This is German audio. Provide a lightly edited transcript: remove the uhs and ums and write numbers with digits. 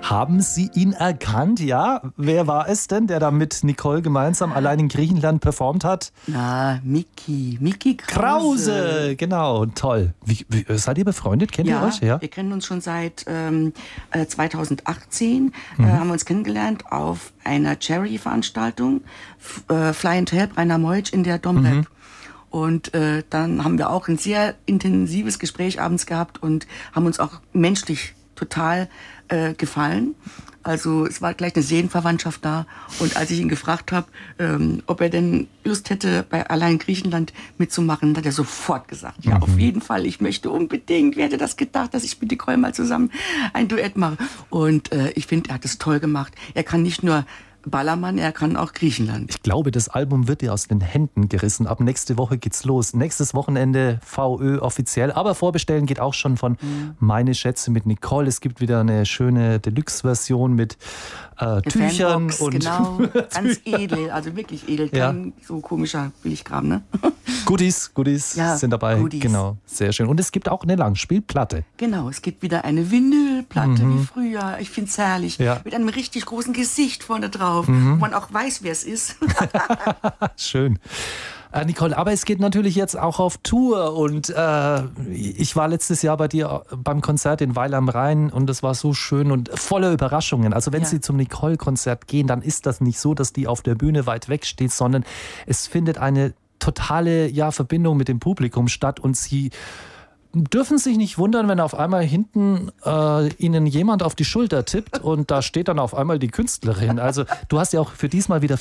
Haben Sie ihn erkannt? Ja, wer war es denn, der da mit Nicole gemeinsam allein in Griechenland performt hat? Na, Micky Krause, genau, toll. Wie seid ihr befreundet? Kennt ihr euch? Ja, wir kennen uns schon seit 2018, haben uns kennengelernt auf einer Charity-Veranstaltung, Fly and Help Rainer Meutsch in der Domrep. Und dann haben wir auch ein sehr intensives Gespräch abends gehabt und haben uns auch menschlich total gefallen. Also es war gleich eine Seelenverwandtschaft da. Und als ich ihn gefragt habe, ob er denn Lust hätte, bei Allein Griechenland mitzumachen, hat er sofort gesagt, ja, auf jeden Fall, ich möchte unbedingt. Wer hätte das gedacht, dass ich mit Nicole mal zusammen ein Duett mache? Und ich finde, er hat es toll gemacht. Er kann nicht nur Ballermann, er kann auch Griechenland. Ich glaube, das Album wird dir aus den Händen gerissen. Ab nächste Woche geht's los. Nächstes Wochenende VÖ offiziell. Aber vorbestellen geht auch schon von Meine Schätze mit Nicole. Es gibt wieder eine schöne Deluxe-Version mit Tüchern. Fanbox, und genau, ganz edel, also wirklich edel. Kein so komischer Billigkram, ne? Goodies Ja, sind dabei. Goodies. Genau, sehr schön. Und es gibt auch eine Langspielplatte. Genau, es gibt wieder eine Vinylplatte wie früher. Ich find's herrlich. Ja. Mit einem richtig großen Gesicht vorne drauf, wo man auch weiß, wer es ist. Schön. Nicole, aber es geht natürlich jetzt auch auf Tour und ich war letztes Jahr bei dir beim Konzert in Weil am Rhein und das war so schön und voller Überraschungen. Also wenn Sie zum Nicole-Konzert gehen, dann ist das nicht so, dass die auf der Bühne weit weg steht, sondern es findet eine totale Verbindung mit dem Publikum statt und Sie dürfen sich nicht wundern, wenn auf einmal hinten Ihnen jemand auf die Schulter tippt und da steht dann auf einmal die Künstlerin. Also du hast ja auch für diesmal wieder